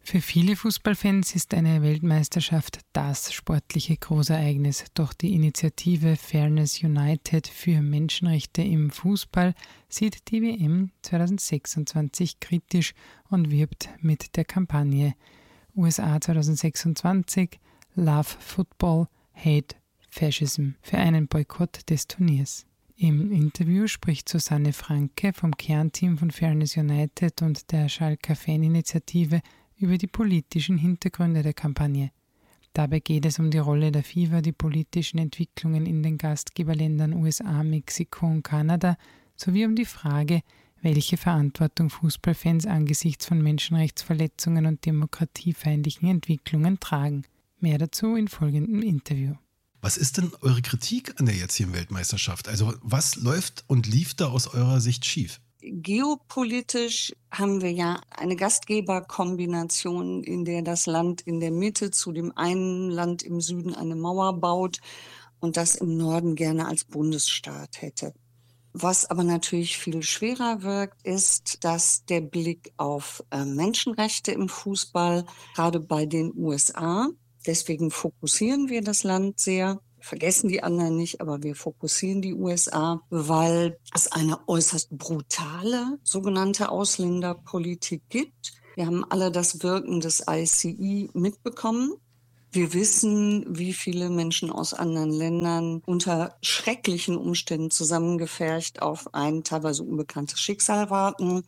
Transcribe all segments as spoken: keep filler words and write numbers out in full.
Für viele Fußballfans ist eine Weltmeisterschaft das sportliche Großereignis. Doch die Initiative Fairness United für Menschenrechte im Fußball sieht die W M zwanzig sechsundzwanzig kritisch und wirbt mit der Kampagne U S A zwanzig sechsundzwanzig Love Football, Hate Fascism für einen Boykott des Turniers. Im Interview spricht Susanne Franke vom Kernteam von Fairness United und der Schalker Faninitiative über die politischen Hintergründe der Kampagne. Dabei geht es um die Rolle der FIFA, die politischen Entwicklungen in den Gastgeberländern U S A, Mexiko und Kanada sowie um die Frage, welche Verantwortung Fußballfans angesichts von Menschenrechtsverletzungen und demokratiefeindlichen Entwicklungen tragen. Mehr dazu in folgendem Interview. Was ist denn eure Kritik an der jetzigen Weltmeisterschaft? Also was läuft und lief da aus eurer Sicht schief? Geopolitisch haben wir ja eine Gastgeberkombination, in der das Land in der Mitte zu dem einen Land im Süden eine Mauer baut und das im Norden gerne als Bundesstaat hätte. Was aber natürlich viel schwerer wirkt, ist, dass der Blick auf äh, Menschenrechte im Fußball, gerade bei den U S A, deswegen fokussieren wir das Land sehr, vergessen die anderen nicht, aber wir fokussieren die U S A, weil es eine äußerst brutale sogenannte Ausländerpolitik gibt. Wir haben alle das Wirken des I C E mitbekommen. Wir wissen, wie viele Menschen aus anderen Ländern unter schrecklichen Umständen zusammengefercht auf ein teilweise unbekanntes Schicksal warten.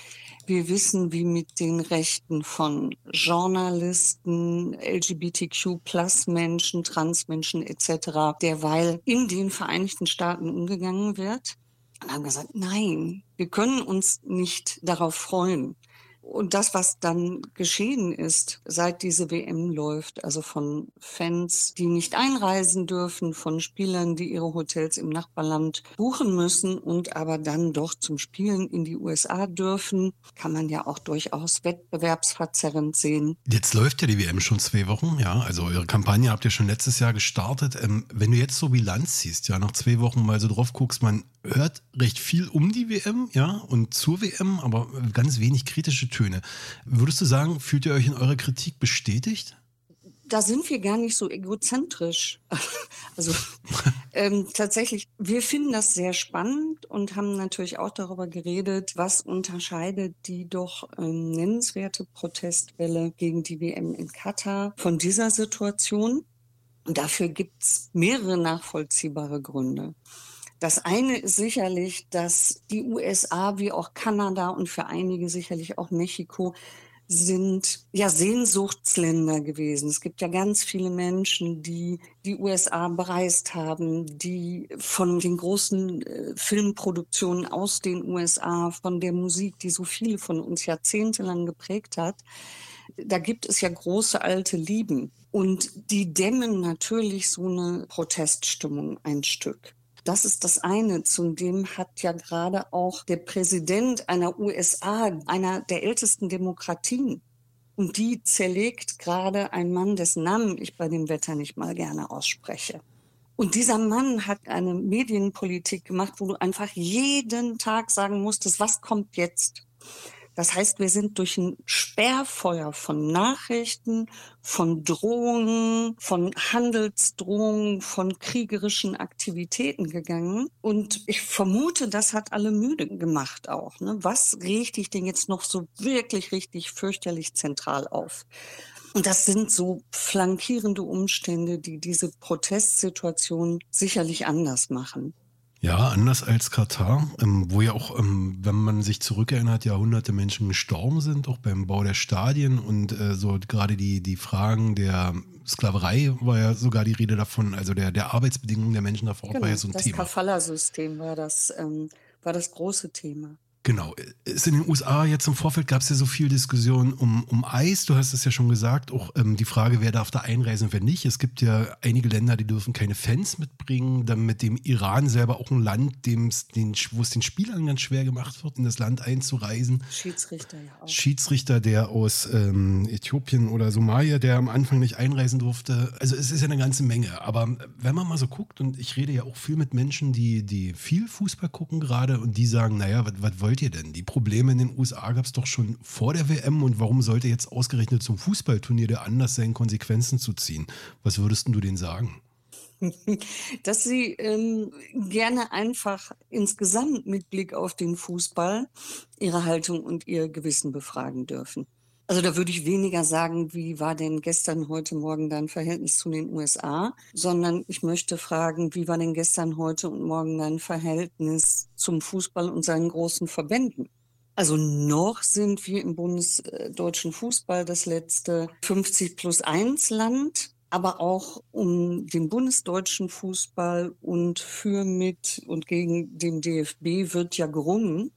Wir wissen, wie mit den Rechten von Journalisten, L G B T Q Plus Menschen, Transmenschen et cetera derweil in den Vereinigten Staaten umgegangen wird. Und haben gesagt, nein, wir können uns nicht darauf freuen. Und das, was dann geschehen ist, seit diese W M läuft, also von Fans, die nicht einreisen dürfen, von Spielern, die ihre Hotels im Nachbarland buchen müssen und aber dann doch zum Spielen in die U S A dürfen, kann man ja auch durchaus wettbewerbsverzerrend sehen. Jetzt läuft ja die W M schon zwei Wochen, ja, also eure Kampagne habt ihr schon letztes Jahr gestartet. Ähm, wenn du jetzt so Bilanz ziehst, ja, nach zwei Wochen mal so drauf guckst, man hört recht viel um die W M, ja, und zur W M, aber ganz wenig kritische Töne. Würdest du sagen, fühlt ihr euch in eurer Kritik bestätigt? Da sind wir gar nicht so egozentrisch. Also ähm, tatsächlich, wir finden das sehr spannend und haben natürlich auch darüber geredet, was unterscheidet die doch ähm, nennenswerte Protestwelle gegen die W M in Katar von dieser Situation. Und dafür gibt es mehrere nachvollziehbare Gründe. Das eine ist sicherlich, dass die U S A wie auch Kanada und für einige sicherlich auch Mexiko sind ja Sehnsuchtsländer gewesen. Es gibt ja ganz viele Menschen, die die U S A bereist haben, die von den großen äh, Filmproduktionen aus den U S A, von der Musik, die so viele von uns jahrzehntelang geprägt hat. Da gibt es ja große alte Lieben und die dämmen natürlich so eine Proteststimmung ein Stück. Das ist das eine. Zudem hat ja gerade auch der Präsident einer U S A, einer der ältesten Demokratien, und die zerlegt gerade ein Mann, dessen Namen ich bei dem Wetter nicht mal gerne ausspreche. Und dieser Mann hat eine Medienpolitik gemacht, wo du einfach jeden Tag sagen musstest, was kommt jetzt? Das heißt, wir sind durch ein Sperrfeuer von Nachrichten, von Drohungen, von Handelsdrohungen, von kriegerischen Aktivitäten gegangen. Und ich vermute, das hat alle müde gemacht auch. Ne? Was regt dich denn jetzt noch so wirklich richtig fürchterlich zentral auf? Und das sind so flankierende Umstände, die diese Protestsituation sicherlich anders machen. Ja, anders als Katar, ähm, wo ja auch, ähm, wenn man sich zurückerinnert, ja hunderte Menschen gestorben sind, auch beim Bau der Stadien und äh, so gerade die, die Fragen der Sklaverei war ja sogar die Rede davon, also der, der Arbeitsbedingungen der Menschen da vor Ort genau, war ja so ein das Thema. Das Kafala-System war das, ähm, war das große Thema. Genau. Ist in den U S A jetzt im Vorfeld gab es ja so viel Diskussion um, um Eis. Du hast es ja schon gesagt. Auch ähm, die Frage, wer darf da einreisen und wer nicht. Es gibt ja einige Länder, die dürfen keine Fans mitbringen. Dann mit dem Iran selber auch ein Land, dem's den, wo es den Spielern ganz schwer gemacht wird, in das Land einzureisen. Schiedsrichter ja auch. Schiedsrichter, der aus ähm, Äthiopien oder Somalia, der am Anfang nicht einreisen durfte. Also es ist ja eine ganze Menge. Aber wenn man mal so guckt, und ich rede ja auch viel mit Menschen, die, die viel Fußball gucken gerade und die sagen, naja, was wollt wollt ihr denn? Die Probleme in den U S A gab es doch schon vor der W M und warum sollte jetzt ausgerechnet zum Fußballturnier der Anlass sein, Konsequenzen zu ziehen? Was würdest du denen sagen? Dass sie ähm, gerne einfach insgesamt mit Blick auf den Fußball ihre Haltung und ihr Gewissen befragen dürfen. Also da würde ich weniger sagen, wie war denn gestern, heute, morgen dein Verhältnis zu den U S A, sondern ich möchte fragen, wie war denn gestern, heute und morgen dein Verhältnis zum Fußball und seinen großen Verbänden? Also noch sind wir im bundesdeutschen Fußball das letzte fünfzig plus eins Land, aber auch um den bundesdeutschen Fußball und für, mit und gegen den D F B wird ja gerungen.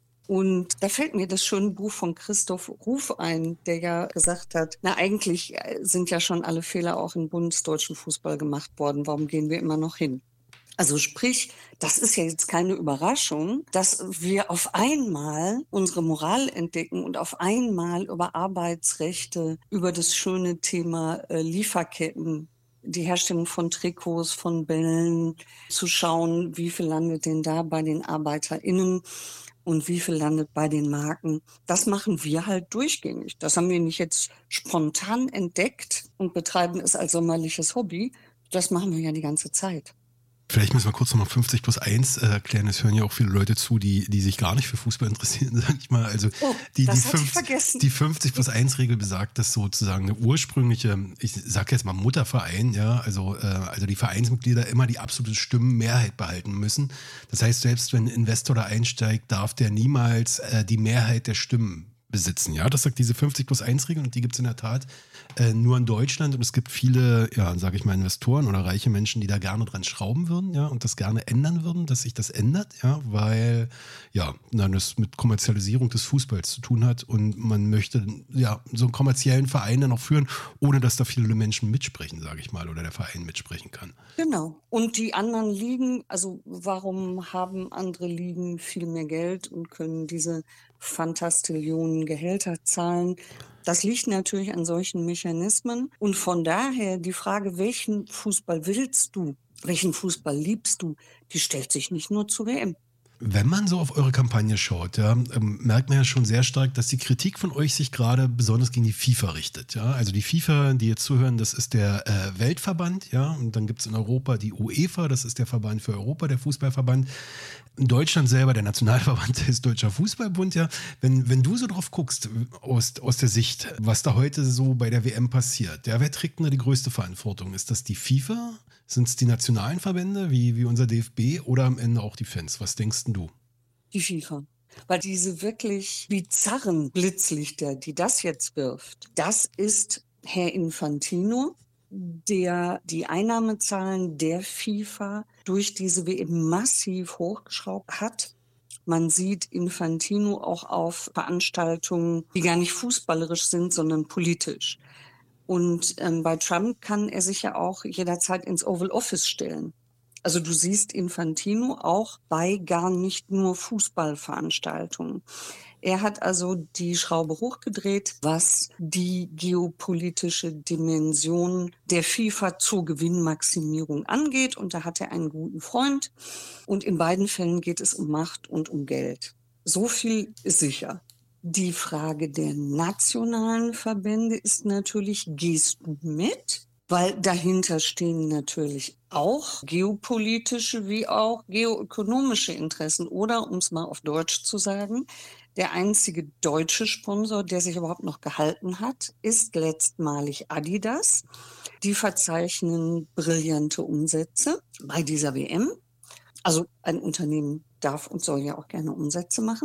Und da fällt mir das schöne Buch von Christoph Ruf ein, der ja gesagt hat, na eigentlich sind ja schon alle Fehler auch im bundesdeutschen Fußball gemacht worden, warum gehen wir immer noch hin? Also sprich, das ist ja jetzt keine Überraschung, dass wir auf einmal unsere Moral entdecken und auf einmal über Arbeitsrechte, über das schöne Thema äh, Lieferketten, die Herstellung von Trikots, von Bällen, zu schauen, wie viel landet denn da bei den ArbeiterInnen und wie viel landet bei den Marken. Das machen wir halt durchgängig. Das haben wir nicht jetzt spontan entdeckt und betreiben es als sommerliches Hobby. Das machen wir ja die ganze Zeit. Vielleicht müssen wir kurz nochmal fünfzig plus eins äh, erklären. Es hören ja auch viele Leute zu, die, die sich gar nicht für Fußball interessieren, sag ich mal. Also oh, die, das die, hatte ich fünfzig, vergessen. Die fünfzig plus eins Regel besagt, dass sozusagen eine ursprüngliche, ich sage jetzt mal Mutterverein, ja, also, äh, also die Vereinsmitglieder immer die absolute Stimmenmehrheit behalten müssen. Das heißt, selbst wenn ein Investor da einsteigt, darf der niemals äh, die Mehrheit der Stimmen besitzen. Ja, das sagt diese fünfzig plus eins Regel und die gibt es in der Tat äh, nur in Deutschland und es gibt viele, ja, sage ich mal, Investoren oder reiche Menschen, die da gerne dran schrauben würden, ja, und das gerne ändern würden, dass sich das ändert, ja, weil, ja, dann das mit Kommerzialisierung des Fußballs zu tun hat und man möchte, ja, so einen kommerziellen Verein dann auch führen, ohne dass da viele Menschen mitsprechen, sage ich mal, oder der Verein mitsprechen kann. Genau. Und die anderen Ligen, also warum haben andere Ligen viel mehr Geld und können diese Fantastillionen Gehälter zahlen? Das liegt natürlich an solchen Mechanismen. Und von daher die Frage, welchen Fußball willst du, welchen Fußball liebst du, die stellt sich nicht nur zur W M. Wenn man so auf eure Kampagne schaut, ja, ähm, merkt man ja schon sehr stark, dass die Kritik von euch sich gerade besonders gegen die FIFA richtet. Ja? Also die FIFA, die jetzt zuhören, das ist der äh, Weltverband, ja, und dann gibt es in Europa die UEFA, das ist der Verband für Europa, der Fußballverband. In Deutschland selber, der Nationalverband ist Deutscher Fußballbund, ja. Wenn, wenn du so drauf guckst, aus, aus der Sicht, was da heute so bei der W M passiert, ja, wer trägt denn da die größte Verantwortung? Ist das die FIFA? Sind es die nationalen Verbände, wie, wie unser D F B, oder am Ende auch die Fans? Was denkst denn du? Die FIFA. Weil diese wirklich bizarren Blitzlichter, die das jetzt wirft, das ist Herr Infantino, der die Einnahmezahlen der FIFA durch diese W M massiv hochgeschraubt hat. Man sieht Infantino auch auf Veranstaltungen, die gar nicht fußballerisch sind, sondern politisch. Und ähm, bei Trump kann er sich ja auch jederzeit ins Oval Office stellen. Also du siehst Infantino auch bei gar nicht nur Fußballveranstaltungen. Er hat also die Schraube hochgedreht, was die geopolitische Dimension der FIFA zur Gewinnmaximierung angeht. Und da hat er einen guten Freund. Und in beiden Fällen geht es um Macht und um Geld. So viel ist sicher. Die Frage der nationalen Verbände ist natürlich, gehst du mit? Weil dahinter stehen natürlich auch geopolitische wie auch geoökonomische Interessen. Oder, um es mal auf Deutsch zu sagen, der einzige deutsche Sponsor, der sich überhaupt noch gehalten hat, ist letztmalig Adidas. Die verzeichnen brillante Umsätze bei dieser W M. Also ein Unternehmen darf und soll ja auch gerne Umsätze machen.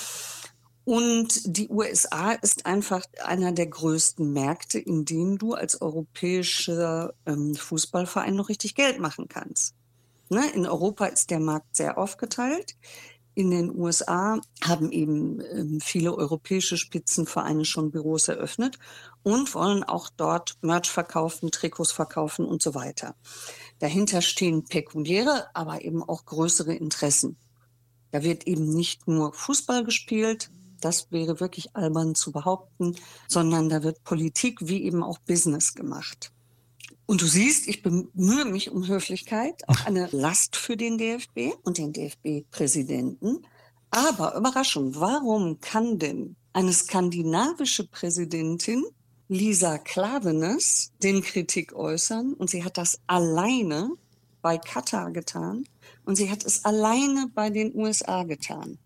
Und die U S A ist einfach einer der größten Märkte, in denen du als europäischer ähm, Fußballverein noch richtig Geld machen kannst. Ne? In Europa ist der Markt sehr aufgeteilt. In den U S A haben eben ähm, viele europäische Spitzenvereine schon Büros eröffnet und wollen auch dort Merch verkaufen, Trikots verkaufen und so weiter. Dahinter stehen pekuläre, aber eben auch größere Interessen. Da wird eben nicht nur Fußball gespielt, das wäre wirklich albern zu behaupten, sondern da wird Politik wie eben auch Business gemacht. Und du siehst, ich bemühe mich um Höflichkeit, auch eine Last für den D F B und den D F B-Präsidenten. Aber Überraschung, warum kann denn eine skandinavische Präsidentin, Lisa Klaveness, den Kritik äußern? Und sie hat das alleine bei Katar getan und sie hat es alleine bei den U S A getan.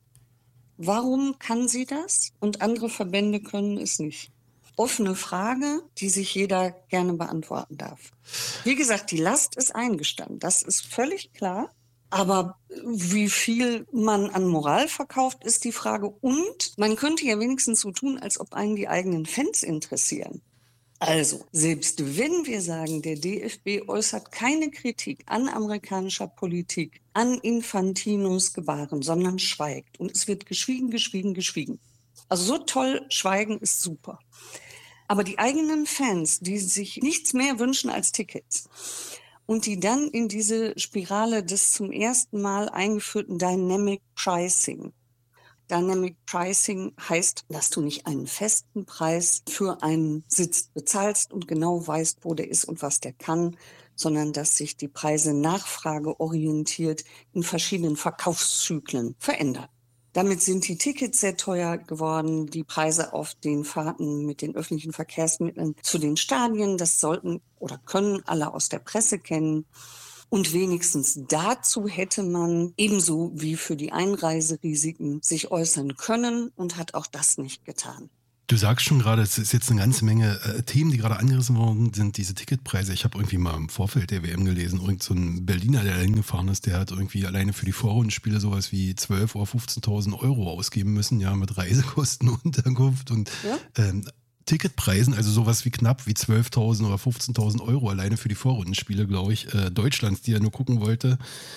Warum kann sie das und andere Verbände können es nicht? Offene Frage, die sich jeder gerne beantworten darf. Wie gesagt, die Last ist eingestanden, das ist völlig klar. Aber wie viel man an Moral verkauft, ist die Frage. Und man könnte ja wenigstens so tun, als ob einen die eigenen Fans interessieren. Also, selbst wenn wir sagen, der D F B äußert keine Kritik an amerikanischer Politik, an Infantinos Gebaren, sondern schweigt. Und es wird geschwiegen, geschwiegen, geschwiegen. Also so toll, Schweigen ist super. Aber die eigenen Fans, die sich nichts mehr wünschen als Tickets und die dann in diese Spirale des zum ersten Mal eingeführten Dynamic Pricing. Dynamic Pricing heißt, dass du nicht einen festen Preis für einen Sitz bezahlst und genau weißt, wo der ist und was der kann, sondern dass sich die Preise nachfrageorientiert in verschiedenen Verkaufszyklen verändern. Damit sind die Tickets sehr teuer geworden, die Preise auf den Fahrten mit den öffentlichen Verkehrsmitteln zu den Stadien, das sollten oder können alle aus der Presse kennen. Und wenigstens dazu hätte man ebenso wie für die Einreiserisiken sich äußern können und hat auch das nicht getan. Du sagst schon gerade, es ist jetzt eine ganze Menge äh, Themen, die gerade angerissen worden sind, diese Ticketpreise. Ich habe irgendwie mal im Vorfeld der W M gelesen, irgend so ein Berliner, der da hingefahren ist, der hat irgendwie alleine für die Vorrundenspiele sowas wie zwölftausend oder fünfzehntausend Euro ausgeben müssen, ja, mit Reisekosten, Unterkunft und ja? ähm, Ticketpreisen, also sowas wie knapp wie zwölftausend oder fünfzehntausend Euro alleine für die Vorrundenspiele, glaube ich, äh, Deutschlands, die er nur gucken wollte.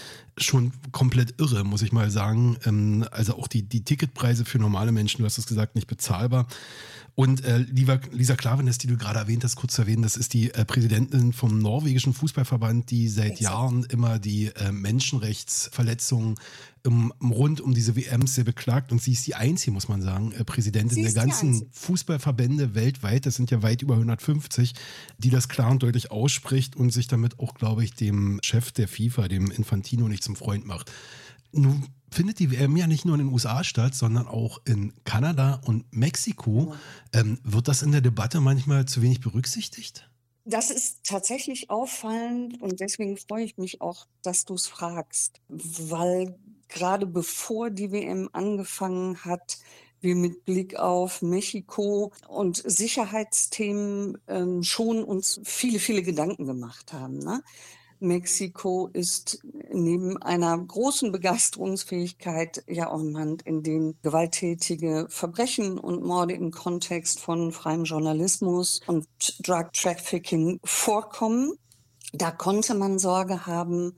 Schon komplett irre, muss ich mal sagen. Ähm, also auch die, die Ticketpreise für normale Menschen, du hast es gesagt, nicht bezahlbar. Und äh, Lisa, Lisa Klaveness, die du gerade erwähnt hast, kurz zu erwähnen, das ist die äh, Präsidentin vom norwegischen Fußballverband, die seit Jahren immer die äh, Menschenrechtsverletzungen im, rund um diese W Ms sehr beklagt. Und sie ist die einzige, muss man sagen, äh, Präsidentin der ganzen Fußballverbände weltweit, das sind ja weit über hundertfünfzig, die das klar und deutlich ausspricht und sich damit auch, glaube ich, dem Chef der FIFA, dem Infantino, nicht zum Freund macht. Nun findet die W M ja nicht nur in den U S A statt, sondern auch in Kanada und Mexiko. Ähm, wird das in der Debatte manchmal zu wenig berücksichtigt? Das ist tatsächlich auffallend und deswegen freue ich mich auch, dass du es fragst, weil gerade bevor die W M angefangen hat, wir mit Blick auf Mexiko und Sicherheitsthemen ähm, schon uns viele, viele Gedanken gemacht haben, ne? Mexiko ist neben einer großen Begeisterungsfähigkeit ja auch ein Land, in dem gewalttätige Verbrechen und Morde im Kontext von freiem Journalismus und Drug Trafficking vorkommen. Da konnte man Sorge haben.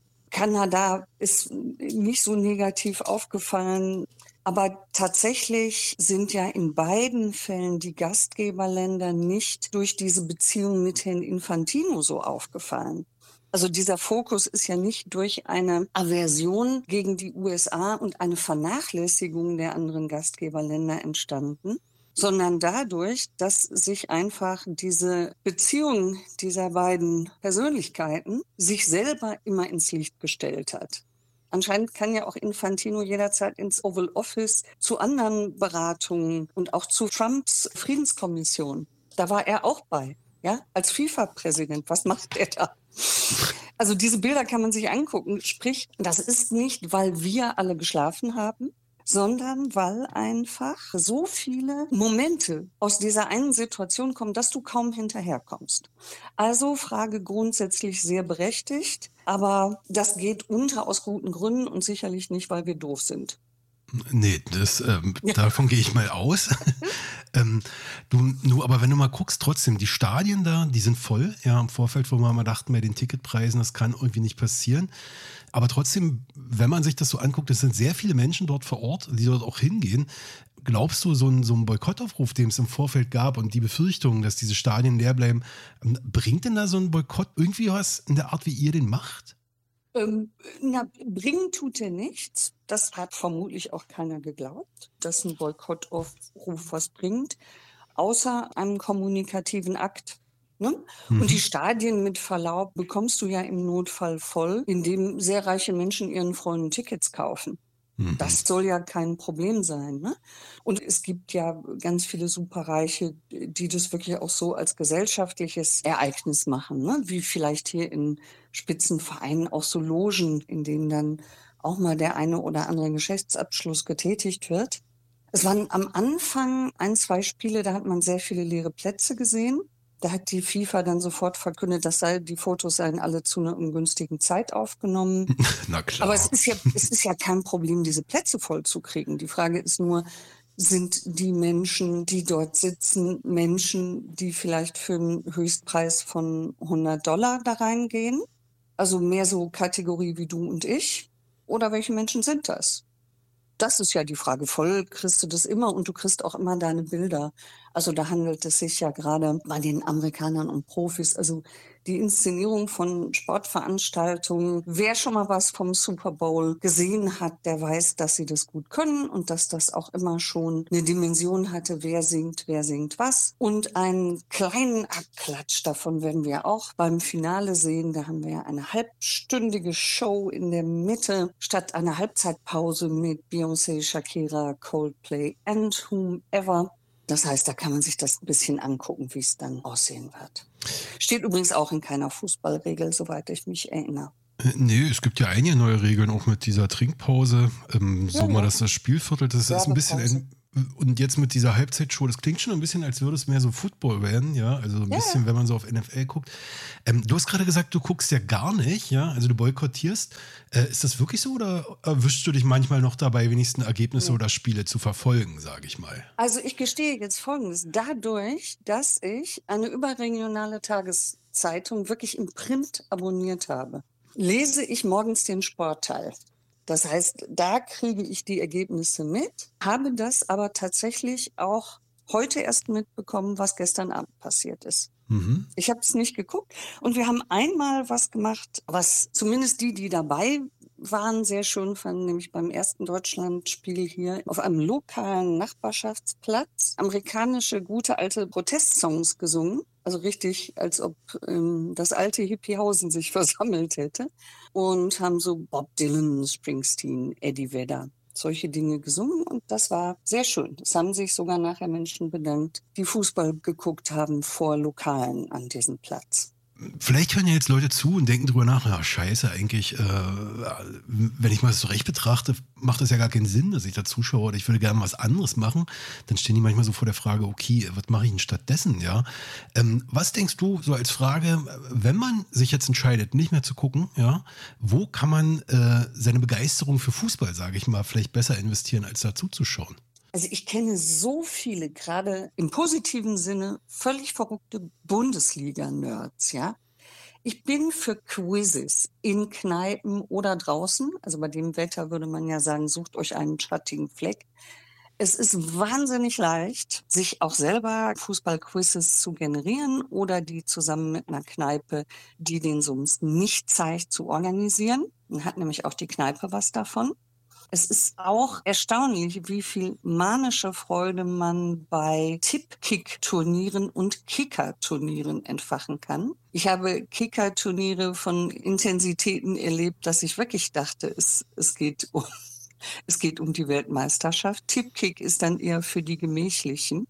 Kanada ist nicht so negativ aufgefallen. Aber tatsächlich sind ja in beiden Fällen die Gastgeberländer nicht durch diese Beziehung mit Herrn Infantino so aufgefallen. Also dieser Fokus ist ja nicht durch eine Aversion gegen die U S A und eine Vernachlässigung der anderen Gastgeberländer entstanden, sondern dadurch, dass sich einfach diese Beziehung dieser beiden Persönlichkeiten sich selber immer ins Licht gestellt hat. Anscheinend kann ja auch Infantino jederzeit ins Oval Office zu anderen Beratungen und auch zu Trumps Friedenskommission. Da war er auch bei, ja, als FIFA-Präsident. Was macht er da? Also diese Bilder kann man sich angucken. Sprich, das ist nicht, weil wir alle geschlafen haben, sondern weil einfach so viele Momente aus dieser einen Situation kommen, dass du kaum hinterherkommst. Also Frage grundsätzlich sehr berechtigt, aber das geht unter aus guten Gründen und sicherlich nicht, weil wir doof sind. Nee, das, ähm, ja. davon gehe ich mal aus. ähm, du, du, aber wenn du mal guckst, trotzdem, die Stadien da, die sind voll. Ja, im Vorfeld, wo wir mal dachten, bei den Ticketpreisen, das kann irgendwie nicht passieren. Aber trotzdem, wenn man sich das so anguckt, es sind sehr viele Menschen dort vor Ort, die dort auch hingehen. Glaubst du, so ein, so ein Boykottaufruf, den es im Vorfeld gab und die Befürchtung, dass diese Stadien leer bleiben, bringt denn da so ein Boykott irgendwie was in der Art, wie ihr den macht? Ähm, na, bringen tut er nichts. Das hat vermutlich auch keiner geglaubt, dass ein Boykottaufruf was bringt, außer einem kommunikativen Akt. Ne? Mhm. Und die Stadien, mit Verlaub, bekommst du ja im Notfall voll, indem sehr reiche Menschen ihren Freunden Tickets kaufen. Mhm. Das soll ja kein Problem sein, ne? Und es gibt ja ganz viele Superreiche, die das wirklich auch so als gesellschaftliches Ereignis machen, ne? Wie vielleicht hier in Spitzenvereinen auch so Logen, in denen dann auch mal der eine oder andere Geschäftsabschluss getätigt wird. Es waren am Anfang ein, zwei Spiele, da hat man sehr viele leere Plätze gesehen. Da hat die FIFA dann sofort verkündet, das sei, die Fotos seien alle zu einer ungünstigen Zeit aufgenommen. Na Aber es klar. ist ja, es ist ja kein Problem, diese Plätze voll zu kriegen. Die Frage ist nur, sind die Menschen, die dort sitzen, Menschen, die vielleicht für einen Höchstpreis von hundert Dollar da reingehen? Also mehr so Kategorie wie du und ich? Oder welche Menschen sind das? Das ist ja die Frage. Voll kriegst du das immer und du kriegst auch immer deine Bilder. Also da handelt es sich ja gerade bei den Amerikanern um Profis. Also die Inszenierung von Sportveranstaltungen. Wer schon mal was vom Super Bowl gesehen hat, der weiß, dass sie das gut können und dass das auch immer schon eine Dimension hatte, wer singt, wer singt was. Und einen kleinen Abklatsch davon werden wir auch beim Finale sehen. Da haben wir ja eine halbstündige Show in der Mitte statt einer Halbzeitpause mit Beyoncé, Shakira, Coldplay and whomever. Das heißt, da kann man sich das ein bisschen angucken, wie es dann aussehen wird. Steht übrigens auch in keiner Fußballregel, soweit ich mich erinnere. Äh, Nee, es gibt ja einige neue Regeln, auch mit dieser Trinkpause. Ähm, so Ja, mal ja. das, das Spielviertel, das ist ein bisschen Werbepause. ein. Und jetzt mit dieser Halbzeitshow, das klingt schon ein bisschen, als würde es mehr so Football werden, ja. Also ein Ja, bisschen, ja. wenn man so auf N F L guckt. Ähm, du hast gerade gesagt, du guckst ja gar nicht, ja. Also du boykottierst. Äh, ist das wirklich so oder erwischst du dich manchmal noch dabei, wenigstens Ergebnisse Nee. oder Spiele zu verfolgen, sage ich mal? Also ich gestehe jetzt Folgendes. Dadurch, dass ich eine überregionale Tageszeitung wirklich im Print abonniert habe, lese ich morgens den Sportteil. Das heißt, da kriege ich die Ergebnisse mit, habe das aber tatsächlich auch heute erst mitbekommen, was gestern Abend passiert ist. Mhm. Ich habe es nicht geguckt und wir haben einmal was gemacht, was zumindest die, die dabei waren, sehr schön fanden, nämlich beim ersten Deutschlandspiel hier auf einem lokalen Nachbarschaftsplatz amerikanische gute alte Protestsongs gesungen. Also richtig, als ob ähm, das alte Hippiehausen sich versammelt hätte. Und haben so Bob Dylan, Springsteen, Eddie Vedder, solche Dinge gesungen und das war sehr schön. Es haben sich sogar nachher Menschen bedankt, die Fußball geguckt haben vor Lokalen an diesem Platz. Vielleicht hören ja jetzt Leute zu und denken drüber nach, ja scheiße, eigentlich, äh, wenn ich mal das so recht betrachte, macht das ja gar keinen Sinn, dass ich da zuschaue oder ich würde gerne was anderes machen. Dann stehen die manchmal so vor der Frage, okay, was mache ich denn stattdessen, ja? Ähm, was denkst du so als Frage, wenn man sich jetzt entscheidet, nicht mehr zu gucken, ja, wo kann man äh, seine Begeisterung für Fußball, sage ich mal, vielleicht besser investieren, als da zuzuschauen? Also ich kenne so viele, gerade im positiven Sinne, völlig verrückte Bundesliga-Nerds, ja. Ich bin für Quizzes in Kneipen oder draußen. Also bei dem Wetter würde man ja sagen, sucht euch einen schattigen Fleck. Es ist wahnsinnig leicht, sich auch selber Fußballquizzes zu generieren oder die zusammen mit einer Kneipe, die den sonst nicht zeigt, zu organisieren. Dann hat nämlich auch die Kneipe was davon. Es ist auch erstaunlich, wie viel manische Freude man bei Tipp-Kick-Turnieren und Kicker-Turnieren entfachen kann. Ich habe Kicker-Turniere von Intensitäten erlebt, dass ich wirklich dachte, es, es geht um, es geht um die Weltmeisterschaft. Tipp-Kick ist dann eher für die Gemächlichen.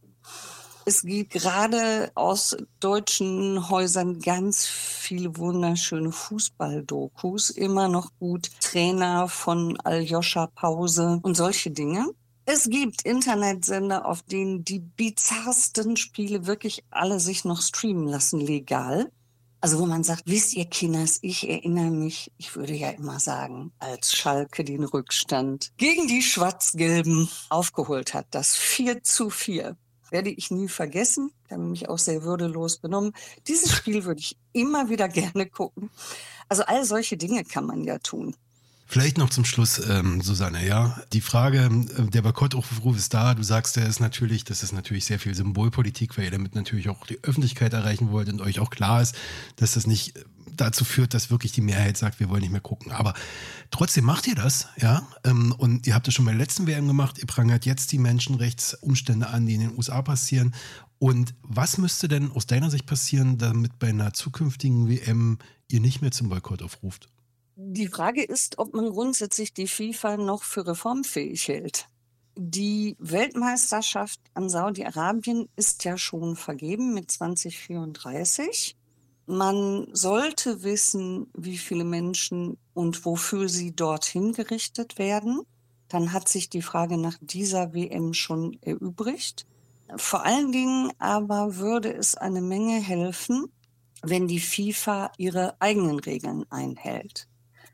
Es gibt gerade aus deutschen Häusern ganz viele wunderschöne Fußball-Dokus, immer noch gut. Trainer von Aljoscha Pause und solche Dinge. Es gibt Internetsender, auf denen die bizarrsten Spiele wirklich alle sich noch streamen lassen, legal. Also wo man sagt, wisst ihr Kinders, ich erinnere mich, ich würde ja immer sagen, als Schalke den Rückstand gegen die Schwarz-Gelben aufgeholt hat, das vier zu vier. Werde ich nie vergessen, habe mich auch sehr würdelos benommen. Dieses Spiel würde ich immer wieder gerne gucken. Also all solche Dinge kann man ja tun. Vielleicht noch zum Schluss, ähm, Susanne, ja. Die Frage, äh, der Boykottaufruf ist da. Du sagst, der ist natürlich, das ist natürlich sehr viel Symbolpolitik, weil ihr damit natürlich auch die Öffentlichkeit erreichen wollt und euch auch klar ist, dass das nicht dazu führt, dass wirklich die Mehrheit sagt, wir wollen nicht mehr gucken. Aber trotzdem macht ihr das, ja. Ähm, und ihr habt das schon bei der letzten W M gemacht. Ihr prangert jetzt die Menschenrechtsumstände an, die in den U S A passieren. Und was müsste denn aus deiner Sicht passieren, damit bei einer zukünftigen W M ihr nicht mehr zum Boykott aufruft? Die Frage ist, ob man grundsätzlich die FIFA noch für reformfähig hält. Die Weltmeisterschaft an Saudi-Arabien ist ja schon vergeben mit zwanzig vierunddreißig. Man sollte wissen, wie viele Menschen und wofür sie dorthin gerichtet werden. Dann hat sich die Frage nach dieser W M schon erübrigt. Vor allen Dingen aber würde es eine Menge helfen, wenn die FIFA ihre eigenen Regeln einhält.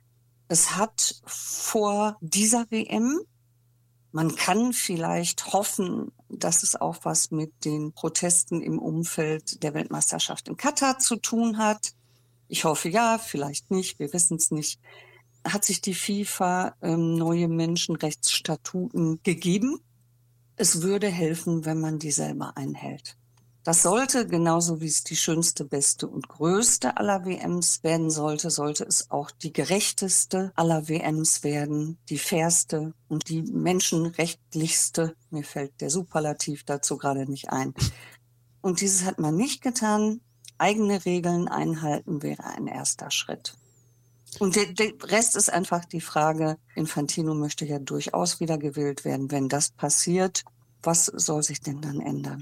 Es hat vor dieser W M, man kann vielleicht hoffen, dass es auch was mit den Protesten im Umfeld der Weltmeisterschaft in Katar zu tun hat. Ich hoffe ja, vielleicht nicht, wir wissen es nicht. Hat sich die FIFA ähm, neue Menschenrechtsstatuten gegeben. Es würde helfen, wenn man die selber einhält. Das sollte, genauso wie es die schönste, beste und größte aller W Ms werden sollte, sollte es auch die gerechteste aller W Ms werden, die fairste und die menschenrechtlichste. Mir fällt der Superlativ dazu gerade nicht ein. Und dieses hat man nicht getan. Eigene Regeln einhalten wäre ein erster Schritt. Und der, der Rest ist einfach die Frage, Infantino möchte ja durchaus wiedergewählt werden. Wenn das passiert, was soll sich denn dann ändern?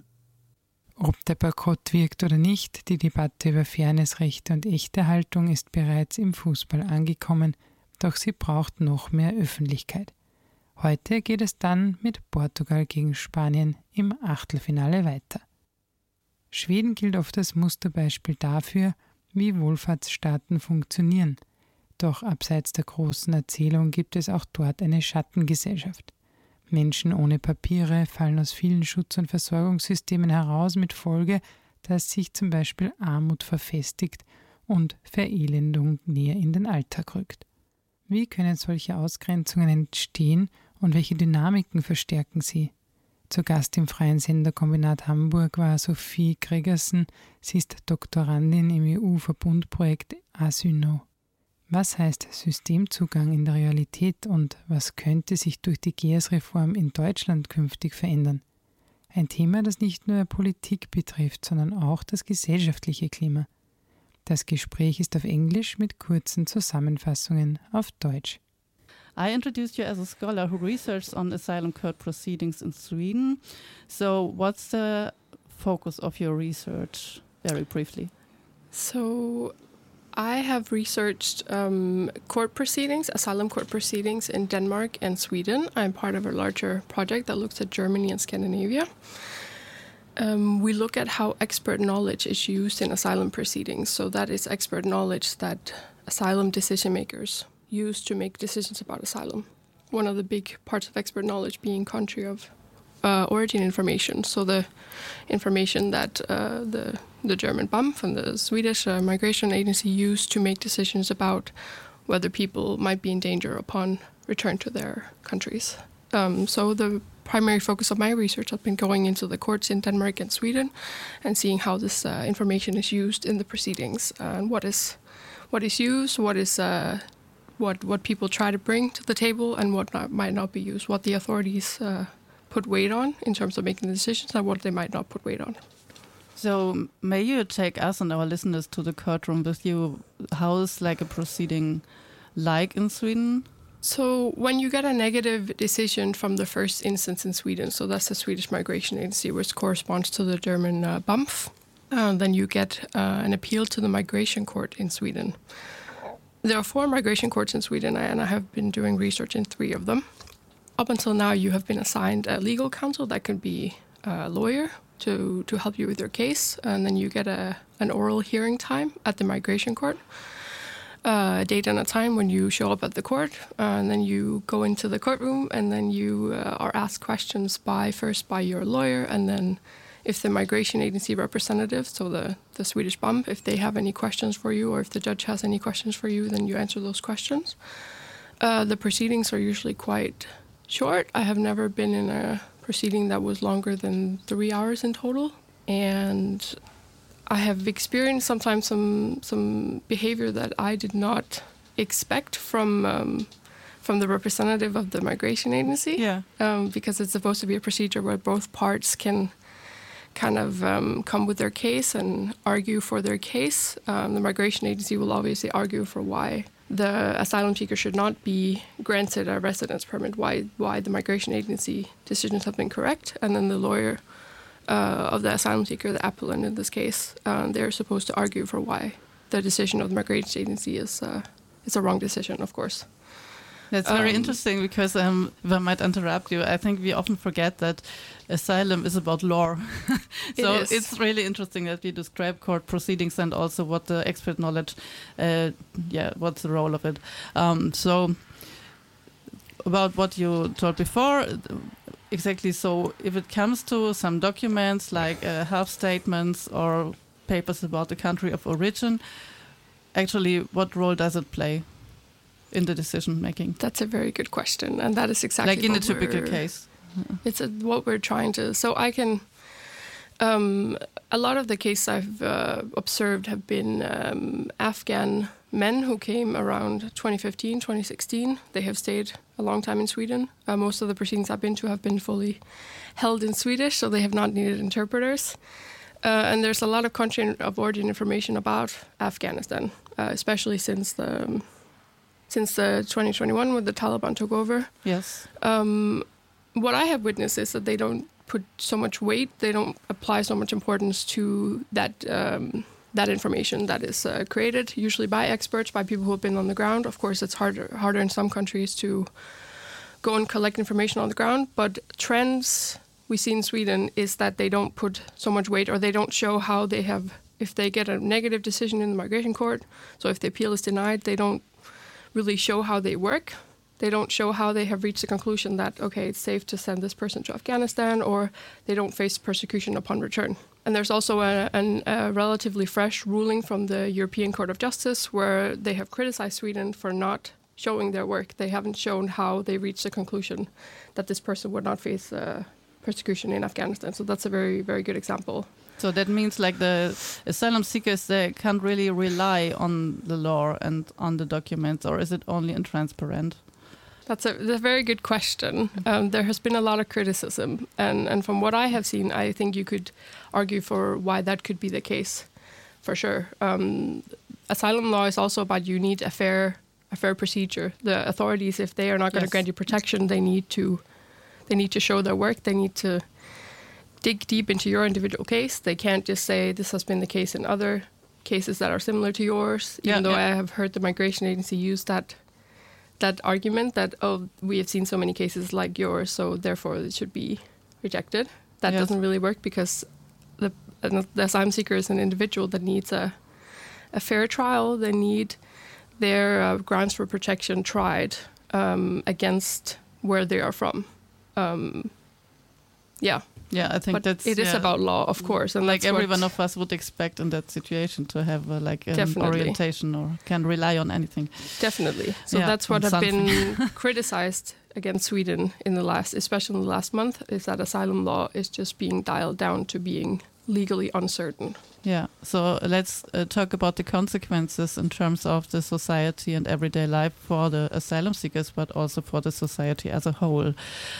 Ob der Boykott wirkt oder nicht, die Debatte über Fairness, Rechte und echte Haltung ist bereits im Fußball angekommen, doch sie braucht noch mehr Öffentlichkeit. Heute geht es dann mit Portugal gegen Spanien im Achtelfinale weiter. Schweden gilt oft als Musterbeispiel dafür, wie Wohlfahrtsstaaten funktionieren. Doch abseits der großen Erzählung gibt es auch dort eine Schattengesellschaft. Menschen ohne Papiere fallen aus vielen Schutz- und Versorgungssystemen heraus, mit Folge, dass sich zum Beispiel Armut verfestigt und Verelendung näher in den Alltag rückt. Wie können solche Ausgrenzungen entstehen und welche Dynamiken verstärken sie? Zu Gast im Freien Senderkombinat Hamburg war Sophie Gregersen. Sie ist Doktorandin im E U-Verbundprojekt Asyno. Was heißt Systemzugang in der Realität und was könnte sich durch die G E S-Reform in Deutschland künftig verändern? Ein Thema, das nicht nur Politik betrifft, sondern auch das gesellschaftliche Klima. Das Gespräch ist auf Englisch mit kurzen Zusammenfassungen auf Deutsch. I introduced you as a scholar who researches on asylum court proceedings in Sweden. So what's the focus of your research, very briefly? So I have researched um, court proceedings, asylum court proceedings in Denmark and Sweden. I'm part of a larger project that looks at Germany and Scandinavia. Um, we look at how expert knowledge is used in asylum proceedings. So that is expert knowledge that asylum decision makers use to make decisions about asylum. One of the big parts of expert knowledge being country of uh, origin information. So the information that uh, the the German B A M F and the Swedish uh, Migration Agency use to make decisions about whether people might be in danger upon return to their countries. Um, so the primary focus of my research has been going into the courts in Denmark and Sweden and seeing how this uh, information is used in the proceedings uh, and what is what is used, what is uh, what what people try to bring to the table, and what not, might not be used, what the authorities uh, put weight on in terms of making the decisions, and what they might not put weight on. So may you take us and our listeners to the courtroom with you? How is like a proceeding like in Sweden? So when you get a negative decision from the first instance in Sweden, so that's the Swedish Migration Agency, which corresponds to the German uh, B A M F, uh, then you get uh, an appeal to the Migration Court in Sweden. There are four migration courts in Sweden, and I have been doing research in three of them. Up until now, you have been assigned a legal counsel that can be a lawyer to, to help you with your case, and then you get a an oral hearing time at the migration court, uh, a date and a time when you show up at the court, uh, and then you go into the courtroom, and then you uh, are asked questions by first by your lawyer, and then if the migration agency representative, so the, the Swedish B A M F, if they have any questions for you, or if the judge has any questions for you, then you answer those questions. Uh, the proceedings are usually quite short. I have never been in a proceeding that was longer than three hours in total, and I have experienced sometimes some some behavior that I did not expect from um, from the representative of the migration agency. Yeah, um, because it's supposed to be a procedure where both parts can kind of um, come with their case and argue for their case. Um, the migration agency will obviously argue for why the asylum seeker should not be granted a residence permit, why why the migration agency decisions have been correct, and then the lawyer uh, of the asylum seeker, the appellant in this case, uh, they're supposed to argue for why the decision of the migration agency is uh, is a wrong decision, of course. That's very Um, interesting because, um, if I might interrupt you, I think we often forget that asylum is about law. So It is. it's really interesting that we describe court proceedings and also what the expert knowledge, uh, yeah, what's the role of it. Um, so about what you told before, exactly. So if it comes to some documents like uh, health statements or papers about the country of origin, actually, what role does it play in the decision making? That's a very good question, and that is exactly Like in a what typical we're- case. It's a, what we're trying to. So I can. Um, a lot of the cases I've uh, observed have been um, Afghan men who came around twenty fifteen, twenty sixteen. They have stayed a long time in Sweden. Uh, most of the proceedings I've been to have been fully held in Swedish, so they have not needed interpreters. Uh, and there's a lot of country of origin information about Afghanistan, uh, especially since the um, since the twenty twenty-one when the Taliban took over. Yes. Um, what I have witnessed is that they don't put so much weight, they don't apply so much importance to that um, that information that is uh, created, usually by experts, by people who have been on the ground. Of course, it's harder harder in some countries to go and collect information on the ground, but trends we see in Sweden is that they don't put so much weight, or they don't show how they have, if they get a negative decision in the migration court, so if the appeal is denied, they don't really show how they work. They don't show how they have reached the conclusion that, okay, it's safe to send this person to Afghanistan, or they don't face persecution upon return. And there's also a, an, a relatively fresh ruling from the European Court of Justice where they have criticized Sweden for not showing their work. They haven't shown how they reached the conclusion that this person would not face uh, persecution in Afghanistan. So that's a very, very good example. So that means like the asylum seekers, they can't really rely on the law and on the documents, or is it only intransparent? That's a, that's a very good question. Um, there has been a lot of criticism, and, and from what I have seen, I think you could argue for why that could be the case, for sure. Um, asylum law is also about you need a fair a fair procedure. The authorities, if they are not going to Yes. grant you protection, they need to they need to show their work. They need to dig deep into your individual case. They can't just say this has been the case in other cases that are similar to yours. Even Yeah, though yeah. I have heard the migration agency use that. that argument that, oh, we have seen so many cases like yours, so therefore it should be rejected. That Yes. doesn't really work, because the, uh, the asylum seeker is an individual that needs a, a fair trial. They need their uh, grounds for protection tried um, against where they are from. Um, yeah, Yeah, I think but that's it is yeah, about law, of course. And like that's every what- one of us would expect in that situation to have uh, like an Definitely. orientation or can rely on anything. Definitely. So Yeah, that's what on have been criticized against Sweden in the last, especially in the last month, is that asylum law is just being dialed down to being legally uncertain. Yeah, so let's uh, talk about the consequences in terms of the society and everyday life for the asylum seekers, but also for the society as a whole.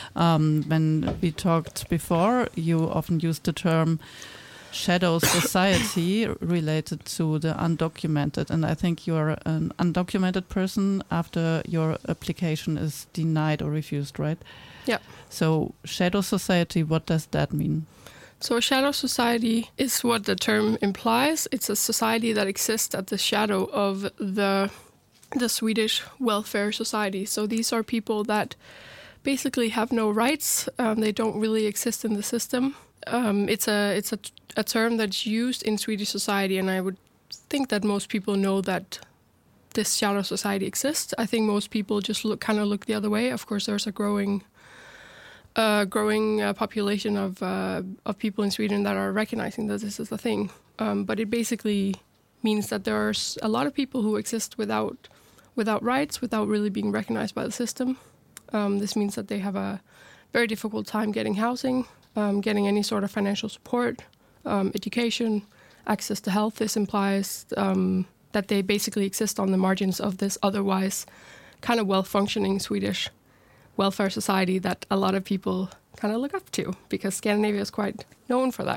Um, when we talked before, you often used the term shadow society related to the undocumented, and I think you're an undocumented person after your application is denied or refused, right? Yeah. So shadow society, what does that mean? So a shadow society is what the term implies. It's a society that exists at the shadow of the the Swedish welfare society. So these are people that basically have no rights. Um, they don't really exist in the system. Um, it's a it's a, a term that's used in Swedish society, and I would think that most people know that this shadow society exists. I think most people just look kind of look the other way. Of course, there's a growing uh, growing uh, population of uh, of people in Sweden that are recognizing that this is a thing. Um, but it basically means that there's a lot of people who exist without without rights, without really being recognized by the system. Um, this means that they have a very difficult time getting housing, um, getting any sort of financial support, um, education, access to health. This implies um, that they basically exist on the margins of this otherwise kind of well-functioning Swedish welfare society that a lot of people kind of look up to, because Scandinavia is quite known for that.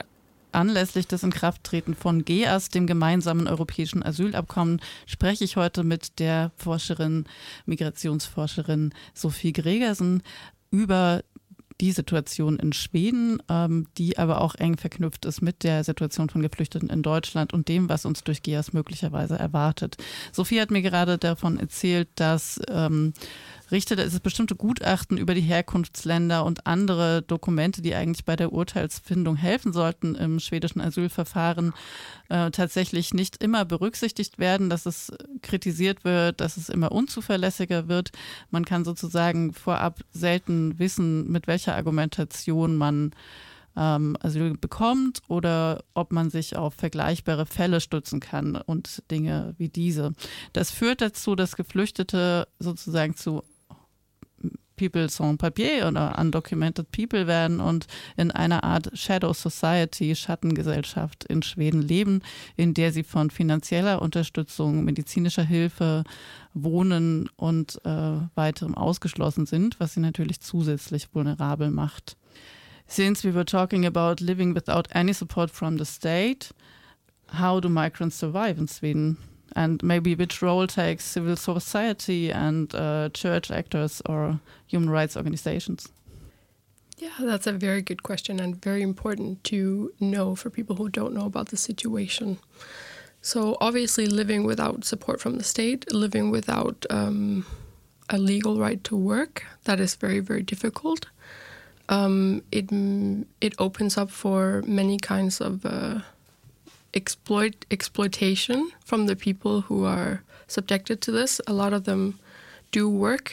Anlässlich des Inkrafttreten von G E A S, dem gemeinsamen europäischen Asylabkommen, spreche ich heute mit der Forscherin, Migrationsforscherin Sophie Gregersen über die Situation in Schweden, ähm, die aber auch eng verknüpft ist mit der Situation von Geflüchteten in Deutschland und dem, was uns durch G E A S möglicherweise erwartet. Sophie hat mir gerade davon erzählt, dass ähm, Richter, da ist es bestimmte Gutachten über die Herkunftsländer und andere Dokumente, die eigentlich bei der Urteilsfindung helfen sollten im schwedischen Asylverfahren, äh, tatsächlich nicht immer berücksichtigt werden, dass es kritisiert wird, dass es immer unzuverlässiger wird. Man kann sozusagen vorab selten wissen, mit welcher Argumentation man ähm, Asyl bekommt oder ob man sich auf vergleichbare Fälle stützen kann und Dinge wie diese. Das führt dazu, dass Geflüchtete sozusagen zu People sans papier oder undocumented people werden und in einer Art Shadow Society, Schattengesellschaft in Schweden leben, in der sie von finanzieller Unterstützung, medizinischer Hilfe, Wohnen und äh, weiterem ausgeschlossen sind, was sie natürlich zusätzlich vulnerabel macht. Since we were talking about living without any support from the state, how do migrants survive in Sweden? And maybe which role takes civil society and uh, church actors or human rights organizations? Yeah, that's a very good question and very important to know for people who don't know about the situation. So obviously living without support from the state, living without um, a legal right to work, that is very, very difficult. Um, it, it opens up for many kinds of uh, exploit exploitation from the people who are subjected to this. A lot of them do work